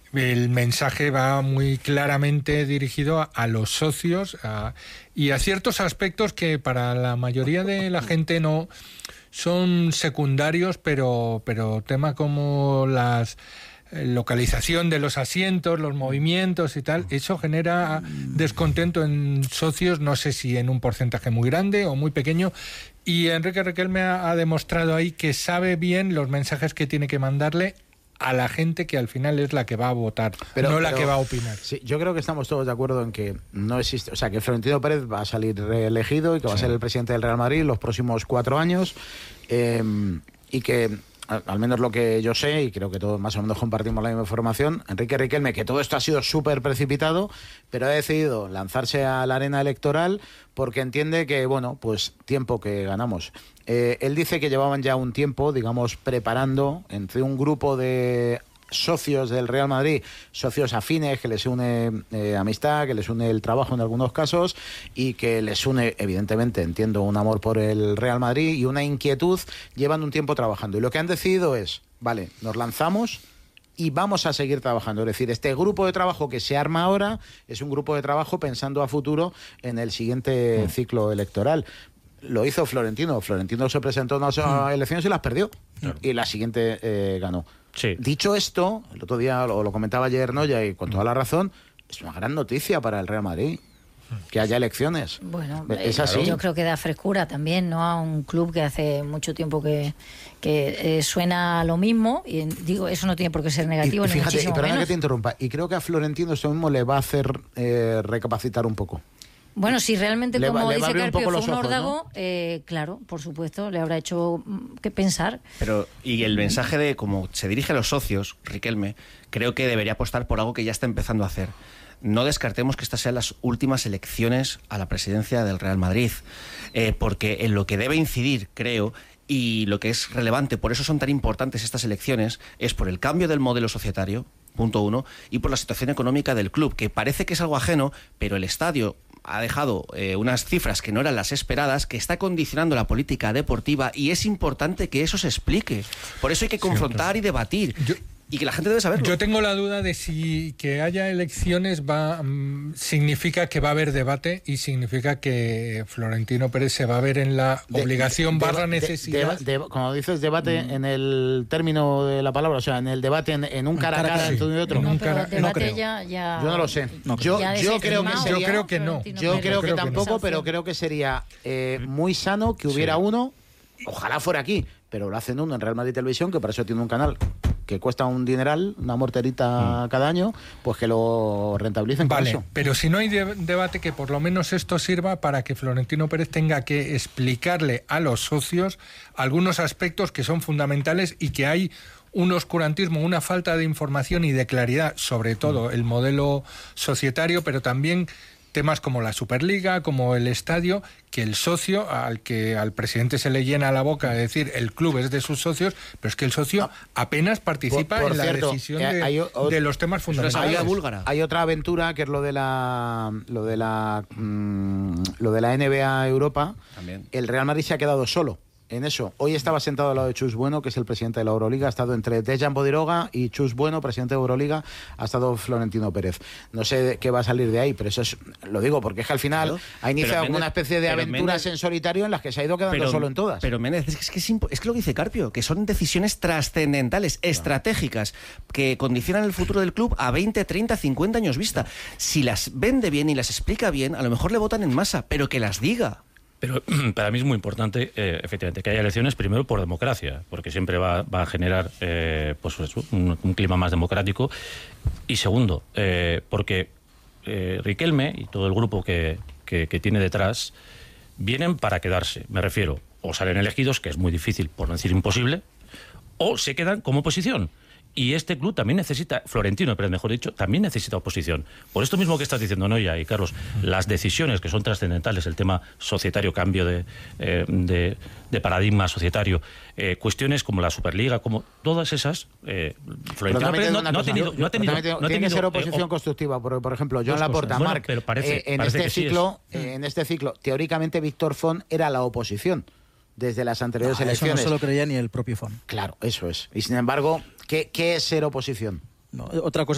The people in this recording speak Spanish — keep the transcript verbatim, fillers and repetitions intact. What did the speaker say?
el mensaje va muy claramente dirigido a, a los socios a, y a ciertos aspectos que para la mayoría de la gente no son secundarios, pero, pero temas como las localización de los asientos, los movimientos y tal, eso genera descontento en socios, no sé si en un porcentaje muy grande o muy pequeño, y Enrique Riquelme ha, ha demostrado ahí que sabe bien los mensajes que tiene que mandarle a la gente que al final es la que va a votar, pero, no la pero, que va a opinar. Sí, yo creo que estamos todos de acuerdo en que no existe, o sea, que Florentino Pérez va a salir reelegido y que va sí. a ser el presidente del Real Madrid los próximos cuatro años, eh, y que al menos lo que yo sé, y creo que todos más o menos compartimos la misma información, Enrique Riquelme, que todo esto ha sido súper precipitado, pero ha decidido lanzarse a la arena electoral porque entiende que, bueno, pues tiempo que ganamos. Eh, él dice que llevaban ya un tiempo, digamos, preparando entre un grupo de socios del Real Madrid, socios afines, que les une eh, amistad, que les une el trabajo en algunos casos y que les une, evidentemente, entiendo, un amor por el Real Madrid y una inquietud, llevan un tiempo trabajando. Y lo que han decidido es, vale, nos lanzamos y vamos a seguir trabajando. Es decir, este grupo de trabajo que se arma ahora es un grupo de trabajo pensando a futuro en el siguiente mm. ciclo electoral. Lo hizo Florentino. Florentino se presentó en unas mm. elecciones y las perdió. Claro. Y la siguiente eh, ganó. Sí. Dicho esto, el otro día lo, lo comentaba ayer Noya y con toda la razón, es una gran noticia para el Real Madrid que haya elecciones. Bueno, es así. Yo creo que da frescura también, ¿no? A un club que hace mucho tiempo que, que eh, suena lo mismo, y digo, eso no tiene por qué ser negativo. Y, y fíjate, ni muchísimo y perdona menos. que te interrumpa, y creo que a Florentino esto mismo le va a hacer eh, recapacitar un poco. Bueno, si realmente, le como va, dice Carpio, fue un ojos, órdago, ¿no? eh, claro, por supuesto, le habrá hecho que pensar. Pero, y el mensaje de cómo se dirige a los socios, Riquelme, creo que debería apostar por algo que ya está empezando a hacer. No descartemos que estas sean las últimas elecciones a la presidencia del Real Madrid, eh, porque en lo que debe incidir, creo, y lo que es relevante, por eso son tan importantes estas elecciones, es por el cambio del modelo societario, punto uno, y por la situación económica del club, que parece que es algo ajeno, pero el estadio ha dejado eh, unas cifras que no eran las esperadas, que está condicionando la política deportiva, y es importante que eso se explique. Por eso hay que confrontar y debatir. Yo... Y que la gente debe saberlo. Yo tengo la duda de si que haya elecciones va um, significa que va a haber debate y significa que Florentino Pérez se va a ver en la de, obligación de, barra de, necesidad. De, de, como dices, debate mm. en el término de la palabra, o sea, en el debate en, en un cara a cara entre uno y otro. No, no, pero debate no ya, ya, yo no lo sé. No yo, yo, creo que sería, yo creo que no. Yo creo que tampoco, pero creo que sería eh, muy sano que hubiera sí. uno, ojalá fuera aquí, pero lo hacen uno en Real Madrid Televisión, que para eso tiene un canal que cuesta un dineral, una morterita mm. cada año, pues que lo rentabilicen. Vale, con eso. Pero si no hay de- debate, que por lo menos esto sirva para que Florentino Pérez tenga que explicarle a los socios algunos aspectos que son fundamentales y que hay un oscurantismo, una falta de información y de claridad, sobre todo mm. el modelo societario, pero también temas como la Superliga, como el estadio, que el socio, al que al presidente se le llena la boca de decir el club es de sus socios, pero es que el socio apenas participa por, por en cierto, la decisión de, hay, o, de los temas fundamentales. Hay, búlgara. Hay otra aventura que es lo de la lo de la mmm, lo de la N B A Europa. También. El Real Madrid se ha quedado solo en eso. Hoy estaba sentado al lado de Chus Bueno, que es el presidente de la Euroliga, ha estado entre Dejan Bodiroga y Chus Bueno, presidente de Euroliga, ha estado Florentino Pérez. No sé qué va a salir de ahí, pero eso es, lo digo porque es que al final claro, ha iniciado Méndez, una especie de aventuras Méndez, en solitario en las que se ha ido quedando pero, solo en todas. Pero Méndez, es que es, que es, es que lo que dice Carpio, que son decisiones trascendentales, claro. estratégicas, que condicionan el futuro del club a veinte, treinta, cincuenta años vista. Si las vende bien y las explica bien, a lo mejor le votan en masa, pero que las diga. Pero para mí es muy importante, eh, efectivamente, que haya elecciones, primero por democracia, porque siempre va, va a generar eh, pues eso, un, un clima más democrático. Y segundo, eh, porque eh, Riquelme y todo el grupo que, que, que tiene detrás vienen para quedarse. Me refiero, o salen elegidos, que es muy difícil, por no decir imposible, o se quedan como oposición. Y este club también necesita, Florentino, pero mejor dicho, también necesita oposición. Por esto mismo que estás diciendo, Noya y Carlos, las decisiones que son trascendentales, el tema societario, cambio de, eh, de, de paradigma societario, eh, cuestiones como la Superliga, como todas esas, eh, Florentino Pérez no, no ha tenido... No ha tenido, no tiene tenido que ser oposición eh, o, constructiva, porque, por ejemplo, Joan Laporta, bueno, Marc, pero parece, eh, en, parece este que ciclo, sí es. eh, en este ciclo, teóricamente Víctor Font era la oposición desde las anteriores no, elecciones. Eso no se lo creía ni el propio Font. Claro, eso es. Y sin embargo, ¿qué, qué es ser oposición? No, otra cosa